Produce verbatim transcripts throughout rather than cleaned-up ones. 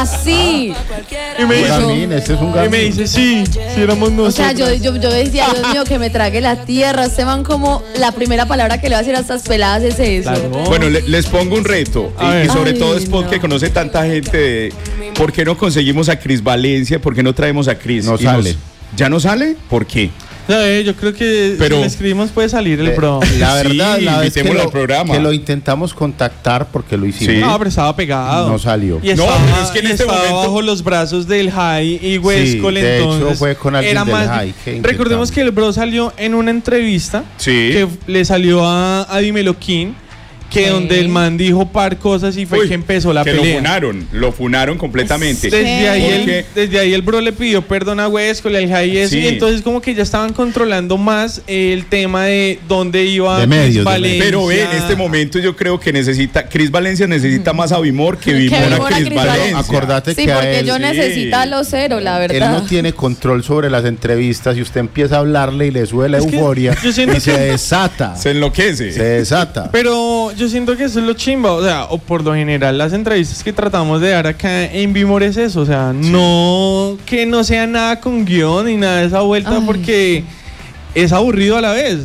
Así. Y me, dice, Gamín, este es un y me dice, sí, sí éramos nosotros. O sea, yo, yo, yo decía, Dios mío, que me trague la tierra. Este man como la primera palabra que le va a decir a estas peladas es eso. Claro. Bueno, le, les pongo un reto. Y, y sobre Ay, todo Spot, no. que conoce tanta gente. De, ¿por qué no conseguimos a Cris Valencia? ¿Por qué no traemos a Cris? No Y sale. nos- ¿Ya no sale? ¿Por qué? Eh, yo creo que Pero- si le escribimos puede salir el Le- bro. La verdad, Sí, la vez que invitémoslo lo, al programa. que lo intentamos contactar porque lo hicimos. Sí. No, pero estaba pegado. No salió. Y No, estaba, pero es que en y este estaba momento- bajo los brazos del High y Westcol, de hecho, entonces fue con alguien era del más. High que Recordemos intentamos. que el bro salió en una entrevista Sí. que le salió a, a Dímelo King, que Sí. donde el man dijo par cosas y fue Uy, que empezó la que pelea. lo funaron, lo funaron completamente. Desde ahí, Porque- el, desde ahí el bro le pidió perdón a Westcol, al High y eso, Sí. y entonces como que ya estaban controlando más el tema de dónde iba De Chris medios, de Valencia. Pero ve, en este momento yo creo que necesita, Cris Valencia necesita más a Vimor que Que Vimor Vimor a a Cris Cris Valencia. Valencia. Acordate Sí, que a porque él, yo sí. necesito los cero, la él verdad. no tiene control sobre las entrevistas y usted empieza a hablarle y le sube la Es que euforia yo siento y se que- desata. Se enloquece. Se desata. Pero yo siento que eso es lo chimba, o sea, o por lo general las entrevistas que tratamos de dar acá en Vimor es eso, o sea, no que no sea nada con guión ni nada de esa vuelta Ay. porque es aburrido a la vez.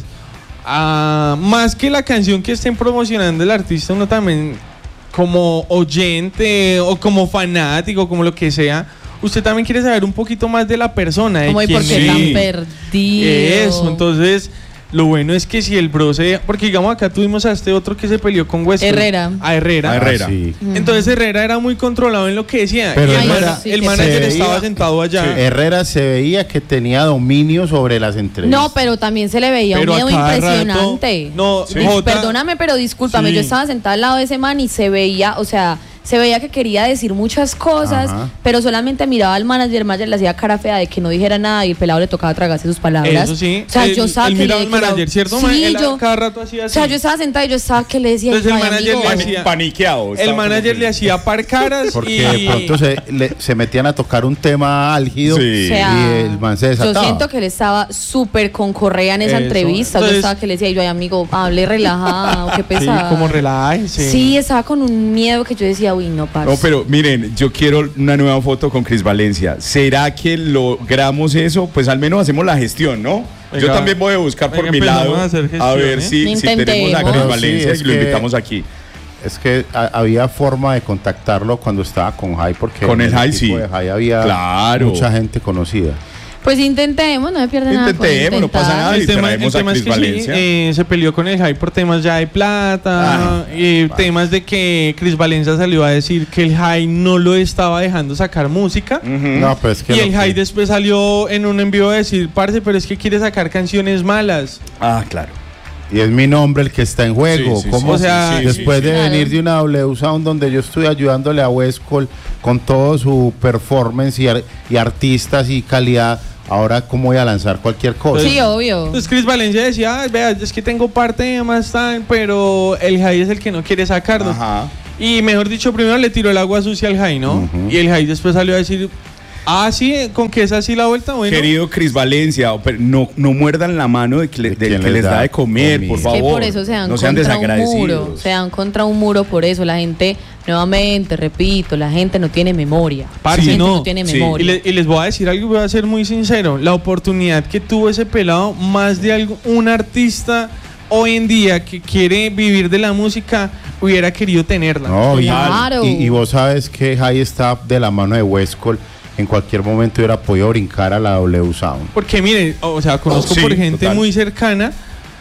Ah, más que la canción que estén promocionando el artista, uno también como oyente o como fanático, como lo que sea, usted también quiere saber un poquito más de la persona, de Como y quién por qué es. tan perdido. Eso, entonces lo bueno es que si el bro se... Porque digamos acá tuvimos a este otro que se peleó con Westcol. Herrera. A Herrera. A Herrera. Ah, sí. Entonces Herrera era muy controlado en lo que decía. Pero y el, Herrera man- sí, el que manager se estaba veía- sentado allá. Herrera se veía que tenía dominio sobre las entrevistas. No, pero también se le veía Pero un miedo a cada impresionante. rato- no, Dis- Jota- Perdóname, pero discúlpame, Sí. yo estaba sentada al lado de ese man y se veía, o sea, se veía que quería decir muchas cosas, Ajá. pero solamente miraba al manager, el manager le hacía cara fea de que no dijera nada y el pelado le tocaba tragarse sus palabras. Eso sí. O sea, Él- yo estaba él que miraba le- al que la- manager, ¿cierto? Sí, Él yo, cada rato hacía o así. sea, yo estaba sentada y yo estaba que le decía, Entonces el "Ay, manager amigo". le Pani- hacía- paniqueado. El estaba manager como le que- hacía par caras Porque y... de pronto se, le- se metían a tocar un tema álgido Sí. O sea, y el man se yo desataba. siento que él estaba súper con correa en esa Eso. entrevista. Entonces- yo estaba que le decía, yo, ay, amigo, hable relajado, qué Sí, pesado. como relájese. Sí, estaba con un miedo que yo decía, uy, no, parce. No, pero miren, yo quiero una nueva foto con Cris Valencia. ¿Será que logramos eso? Pues al menos hacemos la gestión, ¿no? Venga. Yo también voy a buscar por Venga, mi empezamos lado a hacer gestión, a ver ¿eh? si, si Intentemos. tenemos a Cris Pero sí, Valencia es y lo que- invitamos aquí. Es que a- había forma de contactarlo cuando estaba con Jai, porque Con en el Jai, equipo sí. de Jai había Claro. mucha gente conocida. Pues intentemos, no me pierden nada. con Intentemos, no pasa intentar. nada. El y tema, el traemos a tema es Cris que sí, Valencia. eh, se peleó con el High por temas ya de plata, Ah, y temas de que Cris Valencia salió a decir que el High no lo estaba dejando sacar música. Ujú. No, pero es que Y lo el que- High después salió en un envío a decir, parce, pero es que quiere sacar canciones malas. Ah, claro. Y es mi nombre el que está en juego. Sí, sí, ¿Cómo? sí, o sea, sí, después sí, de sí. venir de una W Sound donde yo estoy ayudándole a Westcol con todo su performance y, ar- y artistas y calidad, ahora cómo voy a lanzar cualquier cosa. Sí, obvio. Entonces Cris Valencia decía, "Ay, vea, es que tengo parte de más tan, pero el High es el que no quiere sacarlos. Ajá. Y mejor dicho, primero le tiró el agua sucia al High, ¿no? Ujú. Y el High después salió a decir, ah, sí, con que es así la vuelta, bueno. Querido Cris Valencia, pero no, no muerdan la mano de que le- De del quien que les da de comer, comida. por Es favor. que por eso se dan no sean contra un desagradecidos. muro. Se dan contra un muro por eso. La gente, nuevamente, repito, la gente no tiene memoria. Parce, la gente no. no tiene Sí. Y, memoria. le- y les voy a decir algo, voy a ser muy sincero. La oportunidad que tuvo ese pelado, más de algo, un artista hoy en día que quiere vivir de la música, hubiera querido tenerla. No, y, Claro. y, y vos sabes que Jai está de la mano de Westcol. En cualquier momento hubiera podido brincar a la W Sound. Porque mire, o sea, conozco Oh, sí, por gente total. muy cercana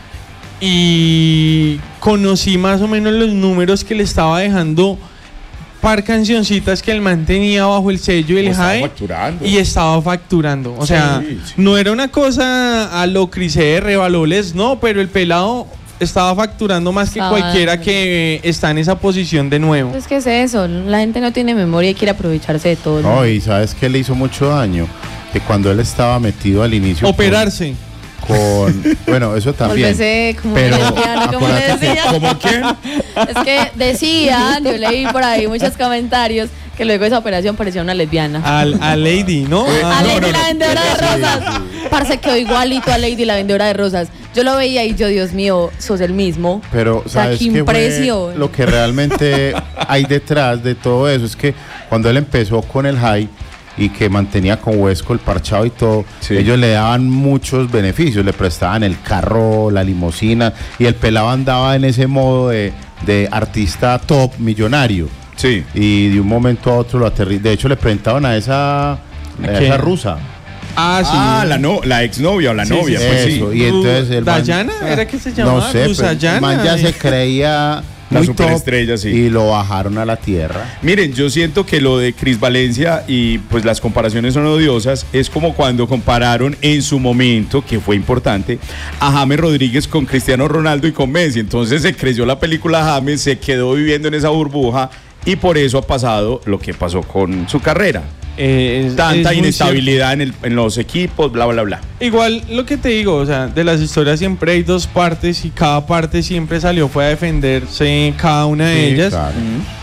y conocí más o menos los números que le estaba dejando par cancioncitas que el man tenía bajo el sello y el Estaba High facturando. y estaba facturando. O Sí, sea, sí. no era una cosa a lo Cris R, Baloles, no, pero el pelado estaba facturando más que Estaba cualquiera dando. que está en esa posición de nuevo. Es que es eso, la gente no tiene memoria y quiere aprovecharse de todo. No, y sabes que le hizo mucho daño. Que cuando él estaba metido al inicio. con- Operarse. Con, bueno, eso también. Volverse como Pero lesbiana, como le acuérdate que- decía. ¿Cómo quién? Es que decían, yo leí por ahí muchos comentarios que luego de esa operación parecía una lesbiana. Al, a Lady, ¿no? Eh, Ah, A no, Lady no, la no. vendedora de Sí, rosas. Parce, quedó igualito a Lady la vendedora de rosas. yo lo veía y yo, Dios mío, sos el mismo. Pero, O sea, ¿sabes qué qué fue impresión. lo que realmente hay detrás de todo eso? Es que cuando él empezó con el high y que mantenía con Huesco el parchado y todo, Sí. ellos le daban muchos beneficios, le prestaban el carro, la limusina, y el pelado andaba en ese modo de, de artista top, millonario. Sí. Y de un momento a otro lo aterrizó. De hecho, le presentaban a esa, a ¿A esa qué? rusa. Ah, sí. Ah, la, no, la exnovia o la Sí, novia, sí, pues sí. Eso, y entonces el man- ¿Dayana? ¿Era que se llamaba? No sé, pero Rusayana. el man ya se creía La muy superestrella, top sí. y lo bajaron a la tierra. Miren, yo siento que lo de Cris Valencia y pues las comparaciones son odiosas, es como cuando compararon en su momento, que fue importante, a James Rodríguez con Cristiano Ronaldo y con Messi. Entonces se creció la película James, se quedó viviendo en esa burbuja y por eso ha pasado lo que pasó con su carrera. Eh, es- Tanta es muy inestabilidad en, el- en los equipos, bla, bla, bla. cierto. Igual lo que te digo, o sea, de las historias siempre hay dos partes y cada parte siempre salió, fue a defenderse cada una de Sí, ellas. claro.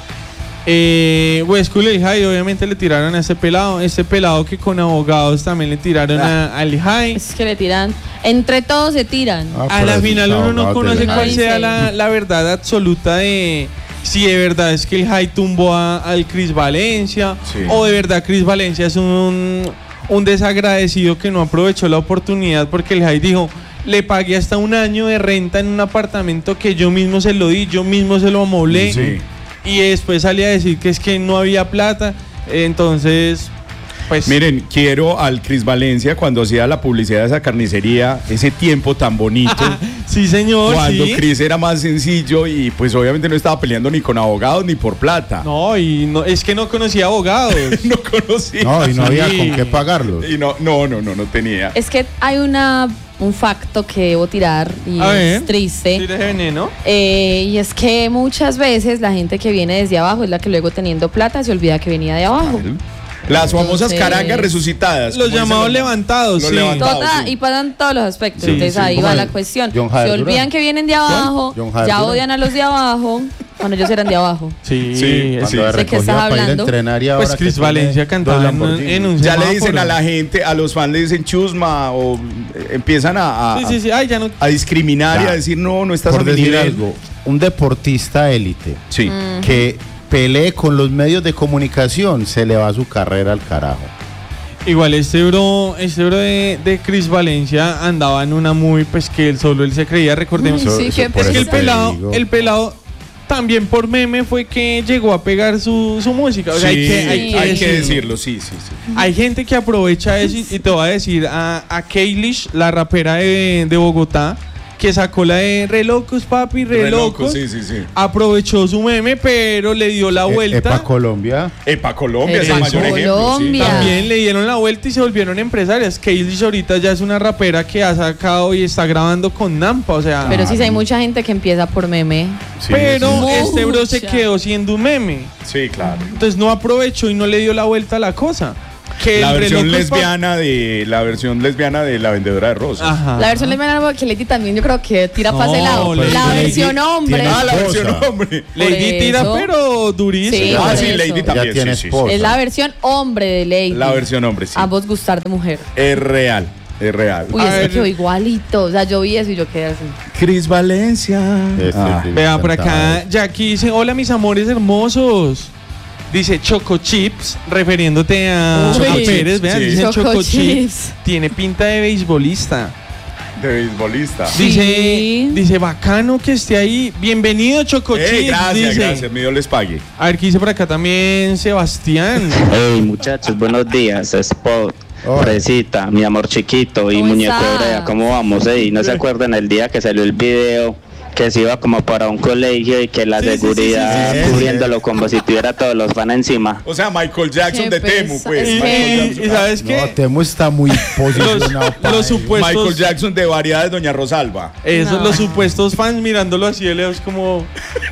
Eh, Huesco y el High obviamente le tiraron a ese pelado, ese pelado que con abogados también le tiraron a- al High. Es que le tiran, entre todos se tiran. Ah, A pero la esos final uno no abogados conoce del cuál high. sea Sí. la, la verdad absoluta de si de verdad es que el High tumbó a- al Cris Valencia Sí. o de verdad Cris Valencia es un, un desagradecido que no aprovechó la oportunidad porque el High dijo, le pagué hasta un año de renta en un apartamento que yo mismo se lo di, yo mismo se lo amoblé. Sí. Y después salía a decir que es que no había plata. Entonces, pues. Miren, quiero al Cris Valencia cuando hacía la publicidad de esa carnicería, ese tiempo tan bonito. Sí, señor. Cuando sí. Cris era más sencillo y pues obviamente no estaba peleando ni con abogados ni por plata. No, y no, es que no conocía abogados. No conocía. No, y no había Sí. con qué pagarlos. Y no, no, no, no, no tenía. Es que hay una un facto que debo tirar y A es ver. triste. Tire ese veneno. Eh, y es que muchas veces la gente que viene desde abajo es la que luego teniendo plata se olvida que venía de abajo. Las famosas Entonces- carangas resucitadas. Los como dicen llamados los- levantados, los sí. levantados. Toda, sí. y pasan todos los aspectos. Sí, Entonces sí. ahí ¿Cómo va es? la cuestión. John Se Jader olvidan Durán. que vienen de abajo, John Jader ya Durán. odian a los de abajo. Bueno, ellos eran de abajo. Sí, Sí, sí. Cuando sí. le ¿De qué recogía estás para ir a hablando? entrenar y ahora Pues que Cris tiene Valencia dos cantaba en, Lamborghini. en un Ya le semáforo. dicen a la gente, a los fans le dicen chusma o eh, empiezan a, a, Sí, sí, sí. Ay, ya no. a discriminar y Ya. a decir no, no estás Por a mi decir nivel. algo, un deportista élite Sí. que pelee con los medios de comunicación, se le va su carrera al carajo. Igual este bro, este bro de, de Cris Valencia andaba en una muy, pues que él solo él se creía, recordemos. Ay, sí, qué por Es que eso el te pelado, digo. el pelado también por meme fue que llegó a pegar su, su música. O sea, hay Sí, que, hay que hay que decirlo. decirlo, sí, sí, sí. Hay gente que aprovecha eso y, y te voy a decir a, a Kaylish, la rapera de, de Bogotá, que sacó la de Re Locos, papi, Re, Re loco, Locos. sí, sí, sí. Aprovechó su meme, pero le dio la E- vuelta. Epa Colombia. Epa Colombia es el Epa mayor ejemplo. Colombia. Sí. También le dieron la vuelta y se volvieron empresarias. Kaylish ahorita ya es una rapera que ha sacado y está grabando con Nampa, o sea. Pero sí, sí hay mucha gente que empieza por meme. Sí, pero sí. este bro se Mucha. quedó siendo un meme. Sí, claro. Entonces no aprovechó y no le dio la vuelta a la cosa. Que La el versión reloj es pa- lesbiana de la versión lesbiana de la vendedora de rosas. Ajá. La versión lesbiana que Lady también yo creo que tira No, para ese lado. Lady- La Lady versión hombre tiene- Ah, la esposa. versión hombre. Lady Por tira, eso. pero durísimo. Sí, Ah, por sí, eso. Lady Ya también. tiene sí, sí, esposa. sí. es la versión hombre de Lady. La versión hombre, sí. Ambos gustar de mujer. Es real, es real. Uy, A es que ver. quedó igualito. O sea, yo vi eso y yo quedé así. Cris Valencia. Este, Ah. sí, Vea, por cantaba acá Jackie dice, hola mis amores hermosos. Dice Choco Chips, refiriéndote a, Uy. a Pérez, vean, Sí. dice Choco Choco, Chips. Chips. Tiene pinta de beisbolista. De beisbolista. Sí. Dice, dice, bacano que esté ahí. Bienvenido, Choco Ey, Chips. gracias, dice. gracias. Mi Dios les pague. A ver, ¿qué dice por acá también Sebastián? Hey muchachos, buenos días, Spot, Hola. Fresita, mi amor chiquito y ¿Cómo muñeco estás? Hebrea, ¿cómo vamos? Ey, ¿no se acuerdan el día que salió el video que se iba como para un colegio y que la Sí, sí, sí, seguridad sí, sí, sí. cubriéndolo como si tuviera todos los fans encima? O sea, Michael Jackson Qué de Temu, pesa- pues. es Y, que- Michael y sabes No, qué? Temo está muy posicionado. para los ello. supuestos- Michael Jackson de variedades, Doña Rosalba. Eso, No. los supuestos fans mirándolo así de lejos como...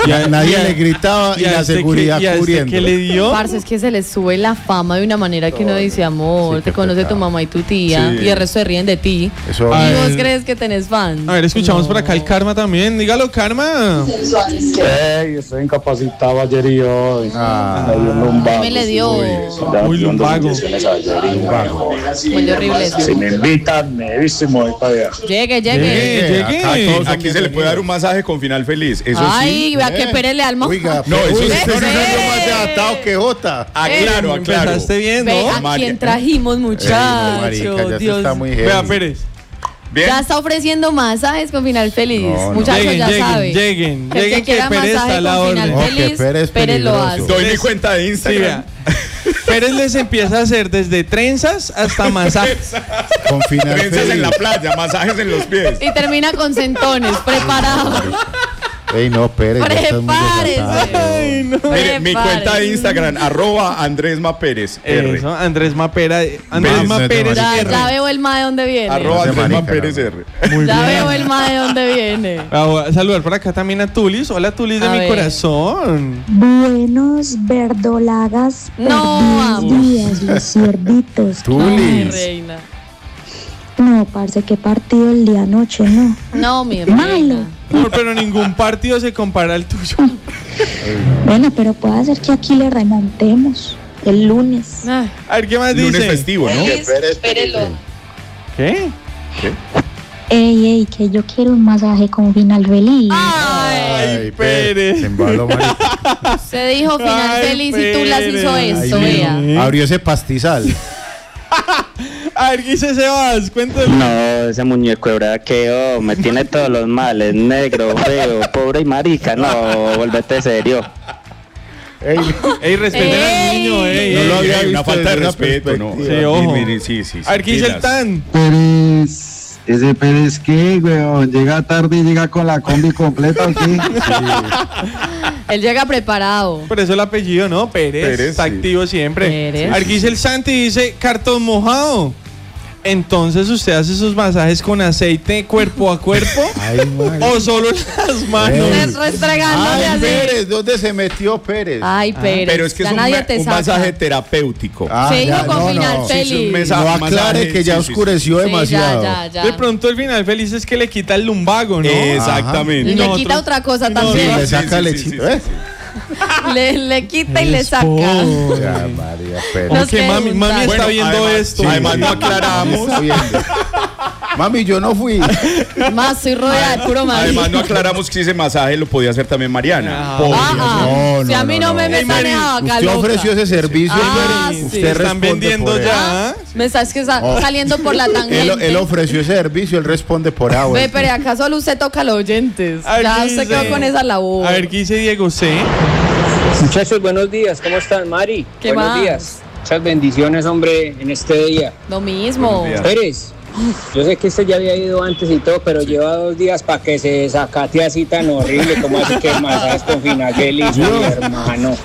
Y a- Nadie y a- le gritaba y, y a la este seguridad que, y a este cubriendo. que le dio. Parce, es que se les sube la fama de una manera que uno dice, amor, sí, te qué conoce tu pecado. mamá y tu tía, Sí. y el resto se ríen de ti. Eso A y ver. vos crees que tenés fans. A ver, escuchamos No. por acá el Karma también. Dígalo, Karma. Ey, estoy incapacitado ayer y hoy. Ah. Me dio un lumbago. Me le dio. Muy lumbago. Muy horrible eso. Si me invitan, me he visto y me voy para allá. Llegue, Llegue, llegue. llegue. acá todos son Aquí se le puede dar un masaje con final feliz. Eso Ay, sí. vea que Eh. Pérez le alma. Oiga, No, eso uy, sí. usted No, sí no, salió no. más delatado que Jota. Aclaro, aclaro. Empezaste bien, Ve ¿no? a María. quién trajimos, Ey, no, muchachos. marica, ya se Dios. está muy Vea, heavy. Pérez. Bien. Ya está ofreciendo masajes con final feliz. No, no. Muchachos, Lleguen, ya lleguen, saben. lleguen. Que el Lleguen que quiera que Pérez masaje está a la con final orden. No, que feliz, Pérez es Pérez lo peligroso. hace. Doy mi cuenta de Sí, Instagram. vea. Pérez les empieza a hacer desde trenzas hasta masajes. Con final Trenzas feliz. en la playa, masajes en los pies. Y termina con centones, preparados. Ey, no, Pérez. ya estás muy Prepárese. desatado. Ay, no. Mire, mi Prepare. cuenta de Instagram, arroba Andrés Mapérez. R. Eso, Andrés Mapera. Andrés Pérez, Mapérez. Ya, R. ya veo el ma de dónde viene. Arroba No sea Andrés marica, Mapérez no. R. Muy Ya bien. veo el ma de dónde viene. Ah, voy a saludar por acá también a Tulis. Hola, Tulis de A mi ver. corazón. Buenos verdolagas, No, perdidos días, los ciervitos. Ay, Tulis. reina. No, parce, qué partido el día anoche, no. No, mi Malo. reina. No, pero ningún partido se compara al tuyo. Bueno, pero puede ser que aquí le remontemos el lunes. Ay, A ver, ¿qué más Lunes dice? festivo, ¿no? ¿Qué? Ey, ey, que yo quiero un masaje con final feliz. Ay, Pérez. Se embaló, marica. se dijo final Ay, feliz y tú las hizo Pérez. esto, Ay, vea. ¿Eh? Abrió ese pastizal. A ver, ¿qué dice Sebas? Cuéntalo. No, ese muñeco de verdad que oh, me tiene todos los males, negro, feo, pobre y marica. No, volvete serio. Ey, Ey, respeten al Ey. niño, ey. No ey. lo había Ey, una visto falta de desde esa respeto, ¿no? perspectiva. Sí, ojo. Mire, sí, sí, sí, A ver, ¿qué dice el pilas. Tan? Pérez, ese Pérez qué, weón, llega tarde y llega con la combi completa, ¿o qué? Él llega preparado. Por eso el apellido, ¿no? Pérez. Pérez, está sí. activo siempre. Pérez. A ver, ¿qué dice el Santi? Dice cartón mojado. Entonces, ¿usted hace esos masajes con aceite cuerpo a cuerpo? Ay, marica. ¿O solo en las manos? Ey. Re- Restregándole Ay, así. Pérez, ¿dónde se metió Pérez? Ay, Pérez. Pero es que ya es un, nadie ma- te un saca. masaje terapéutico. Ah, Se ya, dijo con no, final no. Sí, es un feliz. mesa- No aclare masaje, que ya sí, sí, sí. oscureció Sí, demasiado. ya, ya, ya. De pronto el final feliz es que le quita el lumbago, ¿no? Exactamente. Y le Nosotros- quita otra cosa No, Sí, también. le saca sí, sí, lechito, sí, ¿eh? sí, Le, le quita y le saca. Ya, María Pérez. Nos Porque mami, preguntan. mami está Bueno, viendo además- esto. sí, además no sí. aclaramos. Está viendo. Mami, yo no fui. Más, soy rodeada de puro marido. Además no aclaramos que ese masaje lo podía hacer también Mariana. Ah. Podría Ah, ser. ah. No, si a no, mí no, no, me no. metan Ey, a vaca Usted loca. ofreció ese servicio. Ah, Pérez. sí. Usted Están responde vendiendo por él. ya. Me estás que sa- Oh. saliendo por la Él, tangente. él ofreció ese servicio, él responde por agua. Ve, pero acá solo usted toca a los oyentes. A ver, Ya ¿qué usted dice? quedó con esa labor. A ver, ¿qué dice Diego C? Muchachos, buenos días, ¿cómo están, Mari? ¿Qué buenos más? días. Muchas bendiciones, hombre, en este día. Lo mismo. Buenos días. Pérez, yo sé que este ya había ido antes y todo, pero lleva dos días para que se desacate así tan horrible como así que masajes con final feliz, mi hermano.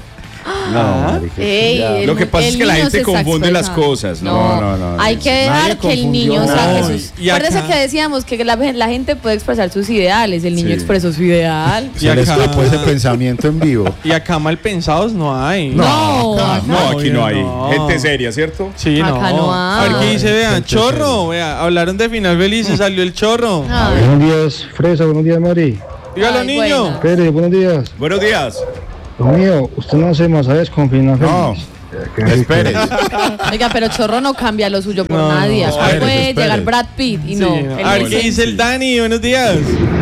No, marica, Ey, ya. el- Lo que pasa el es que la niño gente se está confunde las expresando. cosas, No, ¿no? No, no, hay no. que Nadie dejar que el confundió niño saque nada. sus... Y Acuérdese acá- que decíamos que la, la gente puede expresar sus ideales. El niño Sí. expresó su ideal. Y Se le acá- escapó ese pensamiento en vivo. Y acá mal pensados no hay. No, acá acá- No, aquí no hay. No. Gente seria, ¿cierto? Sí, no. Acá no A ver hay. qué dice, vean, Gente chorro, vea, hablaron de final feliz y salió el chorro. Ay, Buenos días, Fresa, buenos días, Mari. Dígalo, Ay, niño. buena. Pérez, buenos días. Buenos días. Lo mío, usted no hace masajes con final No, feliz. Qué rico. espere. Oiga, pero Chorro no cambia lo suyo por No, nadie. no, Acá espere, puede espere. llegar Brad Pitt y Sí, no. no. él A ver dice- qué dice el Dani, buenos días.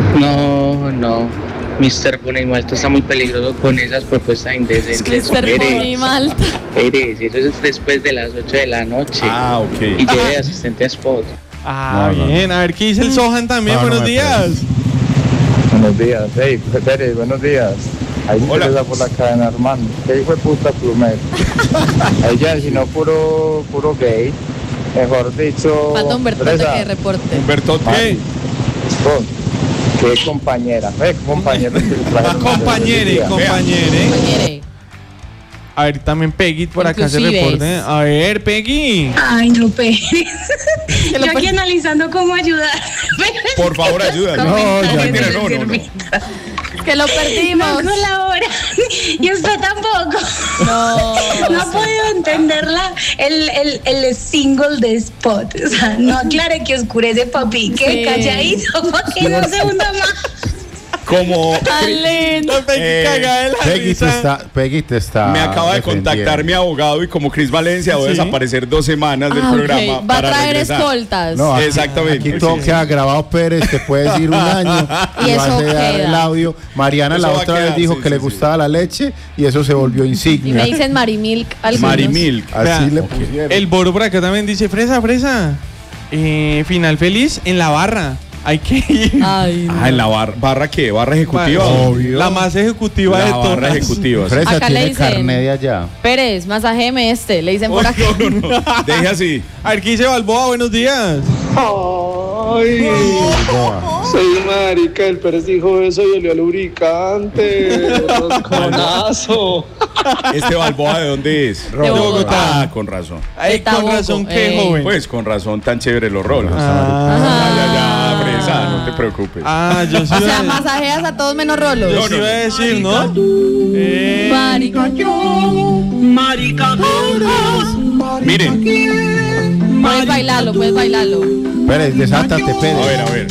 No, no. mister Bonimalto está muy peligroso con esas propuestas indecentes. mister Bonnie Malta. Pérez, eso es después de las ocho de la noche. Ah, Y ok. lleve de asistente a Spot. Ah, No, no, bien. A ver qué dice el Sohan también, No, no buenos me días. Buenos días, hey, Pérez, buenos días. Ahí me Hola. interesa por la cadena, hermano. ¿Qué hijo de puta plumero? Ahí ya, si no puro, puro gay. Mejor dicho. Falta Humberto Teresa, que reporte. Humberto, ¿qué? Spot, qué compañera. Eh, qué compañero que le trajeron ustedes Compañere, hoy día. compañere. Compañere. A ver, también Peggy por acá se Inclusives. reporte. A ver, Peggy. Ay, no, Pérez. Que lo Yo aquí pon- analizando cómo ayudar. Por favor, ayúdame. No, ya No, no. mentira, no, no, no. Que lo perdimos. No colabora. Y usted tampoco. No. No ha podido entender la, el, el, el single de Spot. O sea, no aclare que oscurece papi. Que Sí. calladito para que no se hunda más. Como Tan lindo. Eh, Cagada de la Peggy te risa. está, Peggy te está me acaba de defendiendo. contactar mi abogado y como Cris Valencia voy a Sí. desaparecer dos semanas del Ah, ok. programa Va a para traer regresar. escoltas. No, aquí, Exactamente. Aquí todo Sí. queda grabado, Pérez, te puedes ir un año Y y, vas eso a dar queda. el audio. Mariana Eso la va a otra vez quedar, dijo sí, que sí, le sí. gustaba la leche y eso se volvió Y insignia. me dicen Marimilk algunos. Marimilk. Así Vea, le pusieron. El Boro por acá también dice, fresa, fresa. Eh, final feliz en la barra. Hay que ir. Ay, no. Ah, en la barra, ¿barra qué? ¿Barra ejecutiva? Obvio. La más ejecutiva La de barra todas. ejecutiva. sí. Fresa Acá le tiene dicen- carné de allá. Pérez, masajeme este. Le dicen por Oh, acá. no, no, no. Deje así. A ver, ¿qué dice Balboa? Buenos días. Ay, soy marica, el Pérez dijo eso y olió a lubricante. Rosconazo. ¿Este Balboa de dónde es? De Bogotá. Ah, con razón. Ay, De con Taboco, razón, qué eh. joven. Pues con razón tan chévere los rolos. Ah. Ya, ya, ya, Fresa, no te preocupes. Ah, yo sí O sea, iba a- masajeas a todos menos rolos. yo sí iba a decir, ¿no? Eh, Marica, Miren, puedes bailarlo, puedes bailarlo. Pérez, desátate, a Pérez. ver, a ver.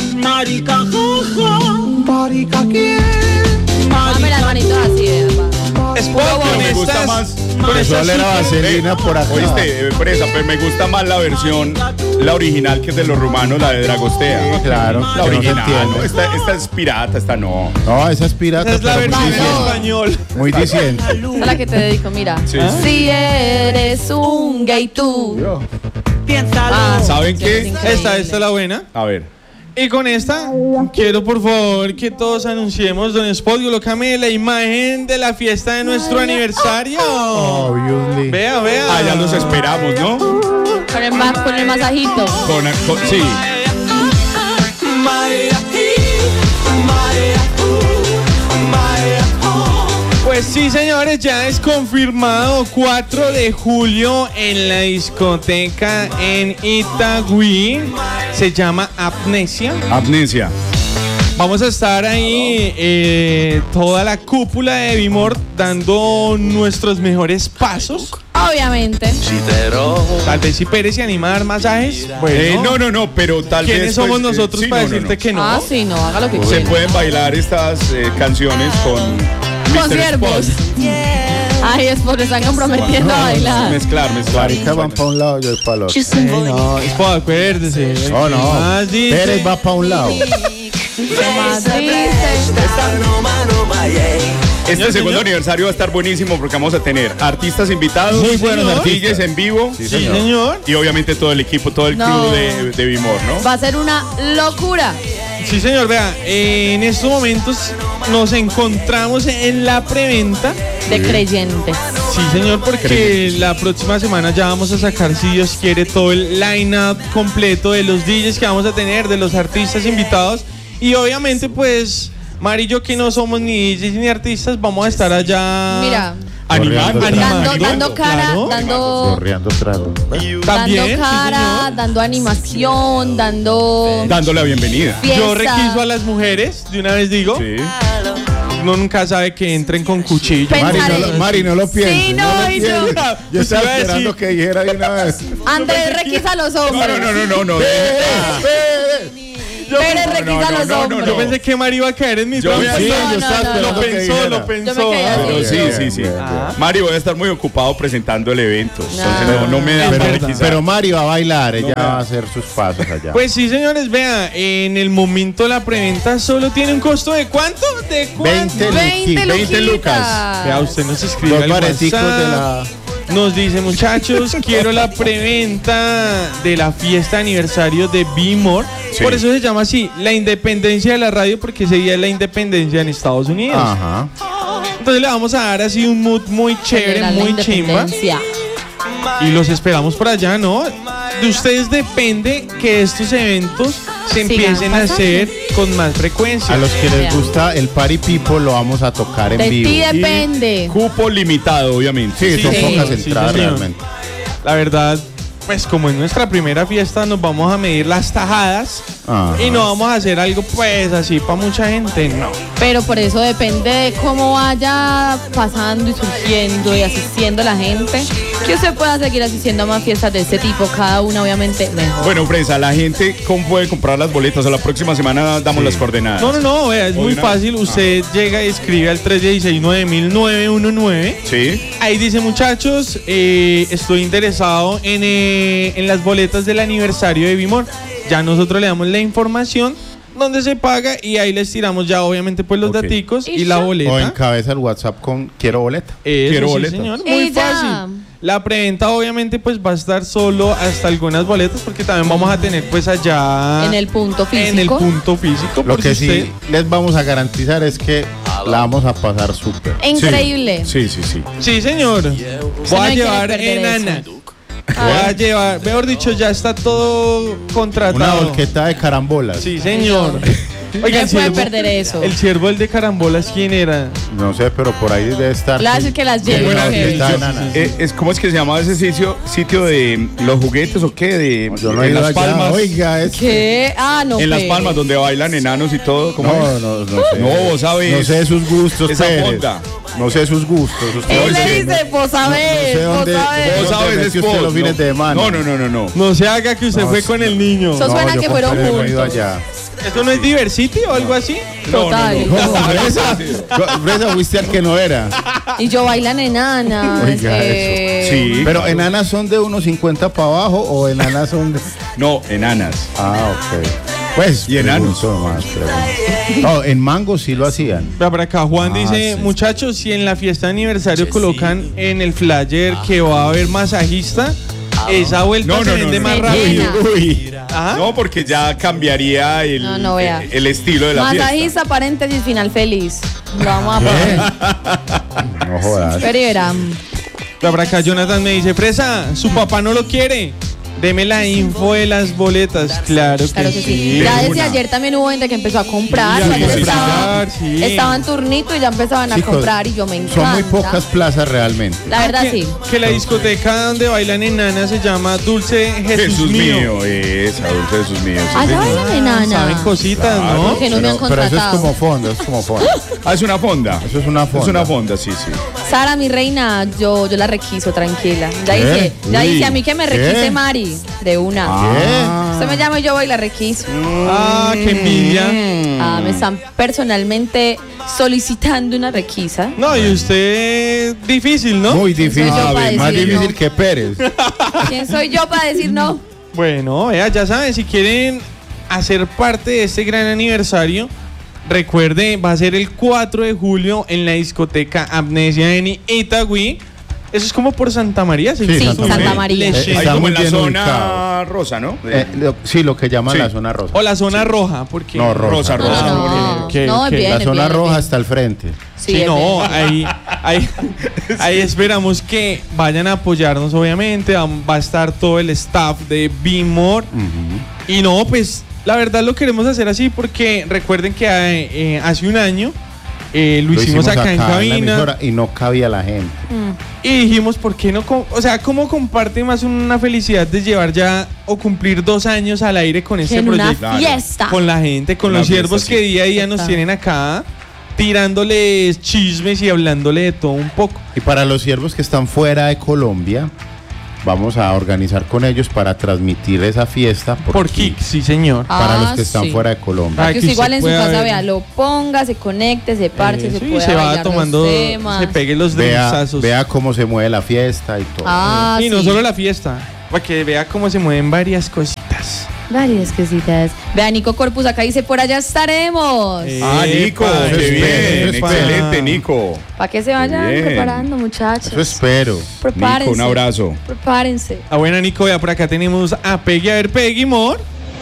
Dame las manitos así, eh, papá. Spot, Pero con me gusta estas- más. con Eso estas le era super- vaselina por acá. Oíste, eh, Fresa, pero me gusta más la versión, la original que es de los rumanos, la de Dragostea. Claro, La que no se original, entiende. ¿no? Esta, esta es pirata, esta no. No, esa es pirata, Esa es la pero muy versión en diciente. español. Muy diciente. Esa es la que te dedico, mira. Sí, ¿Ah? sí. Si eres un gay tú. Ah, ¿Saben sí, qué? es increíble. Esta, esta es la buena. A ver. Y con esta, quiero por favor que todos anunciemos, don Spot, colócame la imagen de la fiesta de nuestro aniversario. Obviously. Vea, vea. Ah, ya los esperamos, ¿no? Con el, ma- con el masajito. Con, con- sí. Pues sí, señores, ya es confirmado cuatro de julio en la discoteca en Itagüí. Se llama Amnesia. Amnesia. Vamos a estar ahí eh, toda la cúpula de Bimor dando nuestros mejores pasos. Obviamente. Tal vez si Pérez se anima a dar masajes. Bueno, Eh, no, no, no, pero tal ¿quiénes vez. somos pues, eh, nosotros sí, para no, no, decirte no. que no? Ah, sí, no, haga lo que Se quiera. pueden bailar estas eh, canciones con Con mister siervos. Spot. Ay, es porque están comprometiendo a bailar. Mezclar, mezclar. Marica van para un lado y yo para el otro. Eh, no, Spot, acuérdese. No, no. Más dice- Pérez va para un lado. ¿Qué más dice? Este Señor, segundo señor. aniversario va a estar buenísimo porque vamos a tener artistas invitados, Muy buenos señor. artistas. D Js en vivo Sí, Sí, señor. señor. y obviamente todo el equipo, todo el No. crew de, de Bimor, ¿no? Va a ser una locura. Sí, señor, vea, eh, en estos momentos nos encontramos en la preventa. De creyentes. Sí, señor, porque la próxima semana ya vamos a sacar, si Dios quiere, todo el line-up completo de los D Js que vamos a tener, de los artistas invitados. Y obviamente, pues, Mari y yo, que no somos ni D Js ni artistas, vamos a estar allá. Mira, Animando, Corriendo, dando, animando, dando cara, claro. dando, Corriendo trago. También, dando sí, cara, señor. dando animación, dando Dándole la bienvenida. fiesta. Yo requiso a las mujeres, de una vez digo. Sí. Uno nunca sabe que entren con cuchillo. Pensaré. Mari, no lo, Mari, no lo pienses. Sí, no, no, lo y pienses. yo- Yo Pues estaba iba a esperando decir- que dijera de una vez. Andrés requisa a los hombres. No, no, no, no, no. Pérez requisa a no, los no, no, hombres. Yo pensé que Mari iba a caer en mi Yo- trampa. sí, yo lo estaba esperando que pensó, dijera. lo pensó. Yo me quedé así. Pero Bien, sí, bien, sí, sí. bien, bien. Mario, voy a estar muy ocupado presentando el evento. Entonces no, no me da Pero, para requisar. pero Mari va a bailar, ella me da. va a hacer sus pasos allá. Pues sí, señores, vea, en el momento la preventa solo tiene un costo de ¿cuánto? ¿De cuánto? veinte veinte veinte lucas. Vea, usted nos escribe Dos al bareticos WhatsApp, de la... nos dice, muchachos, quiero la preventa de la fiesta de aniversario de Bimor. Sí. Por eso se llama así, la independencia de la radio, porque ese día es la independencia en Estados Unidos. Ajá. Entonces le vamos a dar así un mood muy chévere, Celebrar la muy chimba. independencia. Y los esperamos por allá, ¿no? De ustedes depende que estos eventos se Sigan empiecen a pasando. hacer con más frecuencia. A los que les Vean. gusta el Party People lo vamos a tocar en De ti vivo. depende. Cupo limitado, obviamente. Sí, son Sí, pocas sí, entradas señor. realmente. La verdad, pues como es nuestra primera fiesta, nos vamos a medir las tajadas. Ajá. Y no vamos a hacer algo pues así para mucha gente, no. Pero por eso depende de cómo vaya pasando y surgiendo y asistiendo la gente, que usted pueda seguir asistiendo a más fiestas de este tipo, cada una obviamente mejor. Bueno, Fresa, la gente, ¿cómo puede comprar las boletas? A la próxima semana damos Sí. las coordenadas. No, no, no, vea, es Hoy muy una- fácil. Usted llega y escribe al tres uno seis, nueve mil nueve uno nueve. Sí. Ahí dice, muchachos, eh, estoy interesado en, eh, en las boletas del aniversario de Bimor. Ya nosotros le damos la información donde se paga y ahí les tiramos ya obviamente pues los Ok. daticos y, ¿Y la ya? boleta. O encabeza el WhatsApp con quiero boleta. Eso Quiero sí, boleta. señor, Y muy ya. fácil. La preventa obviamente pues va a estar solo hasta algunas boletas porque también vamos a tener pues allá En el punto físico. en el punto físico. Lo por que si usted- sí les vamos a garantizar es que la vamos a pasar súper. Increíble. Sí, sí, sí. Sí, señor. Voy no a hay que llevar perder enana. eso. Voy a llevar, mejor dicho, ya está todo contratado. Una volqueta de carambolas. Sí, señor. No se puede perder eso. El ciervo, el de carambolas, ¿quién era? No sé, pero por ahí debe estar. Claro que las Sí, lleve. una ok. volqueta de nana. Eh, es, ¿Cómo es que se llamaba ese sitio, sitio de los juguetes o qué? De, Yo no he en ido Las allá. Palmas. Oiga, es ¿Qué? Ah, no. En Las pues. Palmas, donde bailan enanos y todo. ¿Cómo No, es? no, no sé. No, vos sabes. No sé sus gustos, Esa Pérez. fonda. No sé sus gustos. Usted Él dice- le dice, vos sabés, no sé vos dónde- sabés. Vos sabes, metió es usted vos, los fines no. de semana. No, no, no, no, no. No se haga que usted No, fue sí. con el niño. Eso suena yo que con fueron Pérez no he ido juntos. allá. ¿Esto no es Diversity o algo así? Total. ¿Cómo? Fresa, Fresa, fuiste al que no era. Y yo bailan enanas. Oiga, eh, Sí. Pero enanas son de unos cincuenta para abajo o enanas son de. No, enanas. Ah, ok. Pues. Y enanos. pregunto nomás, pregunto. No, en Mango sí lo hacían. Vea, por acá Juan Ah, dice, sí. muchachos, si en la fiesta de aniversario colocan en el flyer que va a haber masajista, esa vuelta No, se no, no, vende no. más Se rápido. llena. Uy. Ajá. No, porque ya cambiaría el, No, no, vea. el, el estilo de la fiesta. Masajista, paréntesis, final feliz. Lo vamos a poner. No jodas. Pero y verán. Vea, por acá Jonathan me dice, Fresa, su papá no lo quiere. Deme la info de las boletas. Claro que, Claro que sí. sí. Ya de desde una. ayer también hubo gente que empezó a comprar. Sí, o sea, a yo comprar, estaba, sí. estaba en turnito y ya empezaban a Chicos, comprar y yo me encanta. Son muy pocas plazas realmente. La verdad que, sí. que la discoteca donde bailan enanas se llama Dulce Jesús, Jesús mío. mío, esa, Dulce Jesús mío. sí, Allá señor. bailan Saben enanas. cositas, ¿no? Porque no me han Pero, pero eso es contratado. como fondo, es como fondo. Ah, es una fonda. Eso es una fonda. Es una fonda, sí, sí. Sara, mi reina, yo, yo la requiso, tranquila. Ya ¿Qué? dice, ya Uy, dice a mí que me ¿qué? requise Mari, de una. Ah. Usted me llama y yo voy y la requiso. Ah, qué envidia. Ah, me están personalmente solicitando una requisa. No, y usted difícil, ¿no? Muy difícil. Soy yo para Más decir difícil no. que Pérez. ¿Quién soy yo para decir no? Bueno, vea, ya saben, si quieren hacer parte de este gran aniversario, recuerden, va a ser el cuatro de julio en la discoteca Amnesia en Itagüí. Eso es como por Santa María, ¿sí? Sí, Sí, Santa Santa María. María. Eh, Ahí Está como muy en la bien zona ubicado. rosa, ¿no? Eh, lo- sí, lo que llaman Sí. la zona rosa. O la zona roja, porque... No, rosa. Rosa, No, rosa. no, no. ¿Qué, No, es qué? bien, La es zona bien, es roja bien. está al frente. Sí, Sí, es no, bien. ahí, ahí, ahí esperamos que vayan a apoyarnos, obviamente. Va va a estar todo el staff de Bimor. Y no, pues, la verdad lo queremos hacer así porque recuerden que eh, hace un año eh, lo, hicimos, acá, en la cabina. emisora y no cabía la gente. Y dijimos, ¿por qué no? co- O sea, ¿cómo comparte más una felicidad de llevar ya o cumplir dos años al aire con este En una proyecto? fiesta. Con la gente, con Una los fiesta, siervos sí. que día a día nos Total. tienen acá, tirándoles chismes y hablándole de todo un poco. Y para los siervos que están fuera de Colombia, vamos a organizar con ellos para transmitir esa fiesta por, Por aquí, Kik, sí, señor. para Ah, los que están sí. fuera de Colombia. Para Para que que usted igual se en su pueda casa ver. vea, lo ponga, se conecte, se parche, Eh, se sí, pueda se va bailar tomando, los temas. se pegue los Vea, drinkazos. vea cómo se mueve la fiesta y todo. Ah, y no sí. solo la fiesta, para que vea cómo se mueven varias cositas. Varias cositas. Vea, Nico Corpus acá dice, por allá estaremos. Eh, Ah, Nico, Epa, qué bien. epa. Excelente, Nico. Para que se vayan bien. preparando, muchachos. Eso espero. Prepárense. Nico, un abrazo. Prepárense. Ah, buena, Nico, ya por acá tenemos a Peggy. A ver, Peggy, amor.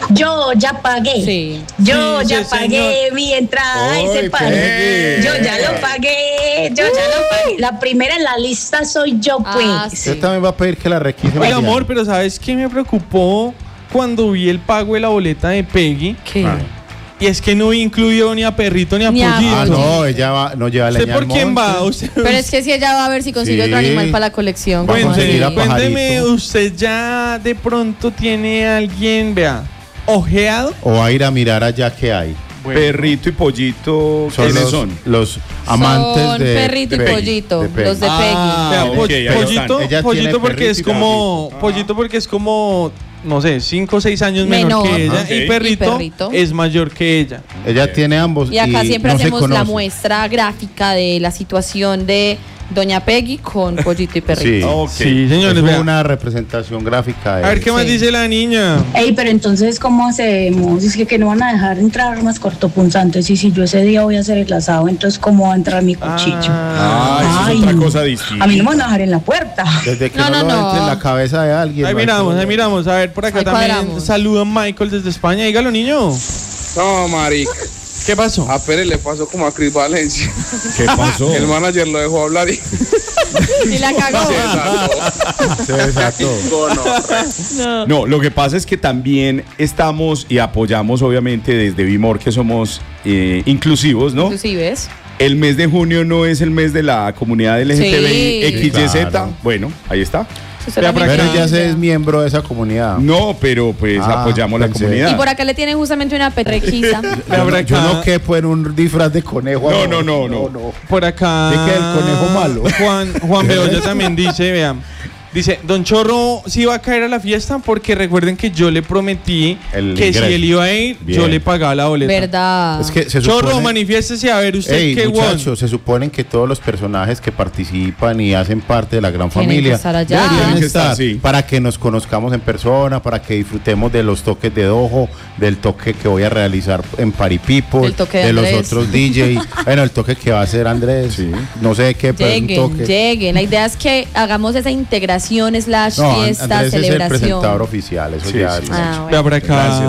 Yo ya pagué. Sí. Yo Sí, ya sí, pagué mi entrada a Ay, ese parque. Peggy. Yo ya lo pagué. Yo ya lo pagué. La primera en la lista soy yo, pues. Ah, sí. Usted también va a pedir que la requise. Oiga, Mariana. amor, pero ¿sabes qué me preocupó cuando vi el pago de la boleta de Peggy? ¿Qué? Ah. Y es que no incluyó ni a perrito ni a Ni a pollito. Ah, no, ella va, no lleva ¿Usted leña por al quién monte. va? Usted, Pero es que si ella va a ver si consigue Sí. otro animal para la colección. ¿cómo Vamos a así? seguir a cuénteme, pajarito. ¿usted ya de pronto tiene a alguien, vea, ojeado? O va a ir a mirar allá qué hay. Perrito y pollito, Son ¿quiénes los, son? los amantes Son de perrito y Peggy, pollito, de Peggy. los de Ah, Vea, ok, po- ahí pollito, están. Ella pollito tiene porque perrito es y como, pollito. pollito porque es como, no sé, cinco o seis años menor, Menor. que ella. Ok. Y, perrito Y perrito. es mayor que ella. Ella tiene ambos. Y acá siempre no se hacemos la conocen. muestra gráfica de la situación de Doña Peggy con pollito y perrito. Sí, Ok. Sí, señores, es vea. una representación gráfica. De A ver qué más Sí. dice la niña. Ey, pero entonces, ¿cómo hacemos? Es que, que no van a dejar entrar armas cortopunzantes. Y si yo ese día voy a hacer el asado, entonces, ¿cómo va a entrar mi cuchillo? Ah, eso Ay, es otra cosa distinta. A mí no me van a dejar en la puerta. Desde que No, no, no, lo no. entre en la cabeza de alguien. Ahí no hay miramos, ahí problema. miramos. A ver, por acá Ahí también cuadramos. saluda Michael desde España. Dígalo, niño. No, marica. ¿Qué pasó? A Pérez le pasó como a Chris Valencia. ¿Qué pasó? El manager lo dejó hablar y Y la cagó. Se desató. No. No, lo que pasa es que también estamos y apoyamos obviamente desde Vimor que somos eh, inclusivos, ¿no? Inclusive es. El mes de junio no es el mes de la comunidad L G T B I X Y Z. Claro. Bueno, ahí está. Usted Vea, también por acá. Pero tiene ella se ya. es miembro de esa comunidad. No, pero pues Ah, apoyamos la pensé. comunidad. Y por acá le tienen justamente una petrequisa. Yo, por no, yo acá- no quepo en un disfraz de conejo. No, no, no, no. Por acá. ¿De qué? ¿El conejo malo? Juan, Juan Bedoya también dice, vean. Dice, Don Chorro sí va a caer a la fiesta porque recuerden que yo le prometí El que ingreso. si él iba a ir, Bien. yo le pagaba la boleta. ¿Verdad? Es que se Chorro, supone- manifiéstese a ver usted Ey, qué guan. muchachos, se supone que todos los personajes que participan y hacen parte de la gran Tienen familia que estar allá. deberían Tienen que estar, estar, sí. para que nos conozcamos en persona, para que disfrutemos de los toques de dojo, del toque que voy a realizar en Party People, Del toque de de los Andrés. otros D J, bueno, el toque que va a hacer Andrés, no sé qué, pero un Lleguen, toque. lleguen. La idea es que hagamos esa integración slash No, An- fiesta, Andrés es el celebración. presentador oficial, eso Sí, ya. sí, sí. Ah, Vea bueno. por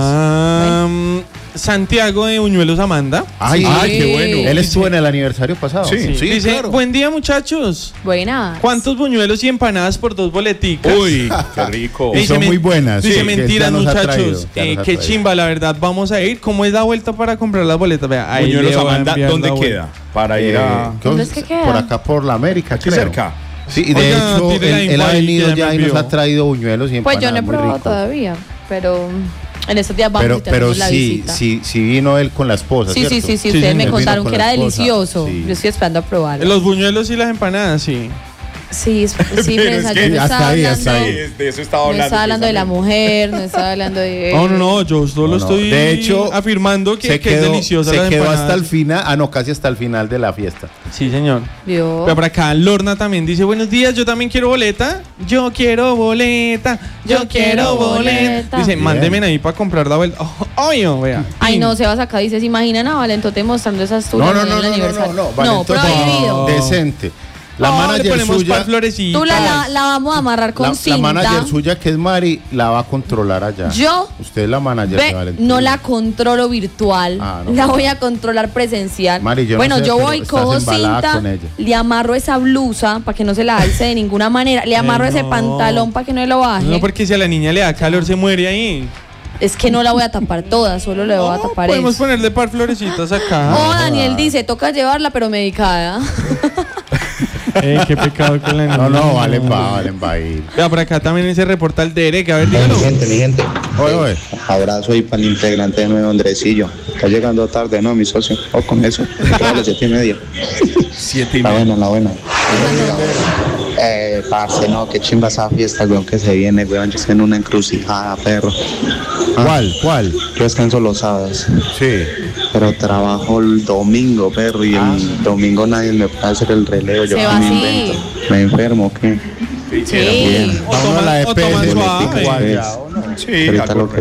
acá. mm, Santiago de Buñuelos Amanda. Ay, Sí. ay, qué bueno. Él estuvo en el aniversario pasado. Sí. Dice, claro. buen día muchachos. Buena. ¿Cuántos buñuelos y empanadas por dos boleticas? Uy, qué rico. Y Dice son men- muy buenas. Dice sí, que él mentiras, ya nos ha muchachos. traído, ya Eh, nos ha qué traído. chimba, la verdad. Vamos a ir. ¿Cómo es la vuelta para comprar las boletas? Vea, ahí Buñuelos le voy a Amanda, enviar ¿dónde la vuelta. queda? Para ir Eh, a... ¿qué ¿Dónde os- es que queda? Por acá, por la América, Aquí creo. cerca. Sí, y de Oiga, hecho, tire la él, él info ha ahí, venido que ya ya me y nos envió. ha traído buñuelos y Pues empanadas yo no he muy probado ricos. todavía, pero en estos días vamos Pero, y te pero hacemos la sí, visita. sí, sí vino él con la esposa, Sí, sí, ¿cierto? sí, sí, Sí, ustedes me señor. contaron Vino que con era la esposa, delicioso. sí. Yo estoy esperando a probarlo. Los buñuelos y las empanadas, sí. Sí, es- sí, Pero pero es esa- que yo no hasta estaba ahí, hasta hablando, ahí. De eso estaba no hablando. estaba hablando de la mujer, no estaba hablando de... No, no, no, yo solo No, no. estoy De hecho, afirmando que, se que quedó, es deliciosa se las quedó empanadas. hasta el final, ah no, casi hasta el final de la fiesta. Sí, señor. Vio. Pero por acá Lorna también dice, buenos días, yo también quiero boleta. Yo quiero boleta, yo, quiero boleta. Dice, Bien. mándeme ahí para comprar la boleta. Oh, obvio, vea. Ay, no, Sebas acá dice, ¿se imaginan a Valentote mostrando esas No, tulas no, en no, el no, no, aniversario? no, no, No, Valentote, prohibido. decente. La No, le manager ponemos suya, par florecitas. Tú la, la, la vamos a amarrar con la, la cinta. manager suya que es Mari, la va a controlar allá. Yo Usted es la manager de Ve, Valentín. no la controlo virtual, Ah, no, la no. voy a controlar presencial. Mari, yo no bueno, sé, yo pero voy, estás cojo embalada cinta, con ella. le amarro esa blusa para que no se la alce de ninguna manera, le amarro ese no. pantalón para que no lo baje. No, porque si a la niña le da calor, se muere ahí. Es que no la voy a tapar toda, solo le voy a tapar Podemos eso. ponerle par florecitas acá. Oh, Daniel dice, toca llevarla pero medicada. Eh, qué pecado con la niña. No, no, valen va, valen va ir. Vea, por acá también se reporta el Derek. A ver, Mi dígalo. gente, mi gente. Oye, oye. Abrazo ahí para el integrante de nuevo Andresillo. Está llegando tarde, ¿no, mi socio? O con eso. Que a las siete y media. Siete y La media. buena, la buena. Eh, parce, no, qué chimba esa fiesta, weón, que se viene, weón. Yo estoy en una encrucijada, perro. Ah, ¿Cuál? ¿Cuál? Yo descanso los sábados, Sí. pero trabajo el domingo, perro, y el domingo nadie me puede hacer el relevo. Yo Se qué va me así. invento. ¿Me enfermo qué? Sí. Bien. O Vamos a la toman, o toman E P S, suave. boletica, Pues, ya, ¿o no? Sí, ahorita algo lo que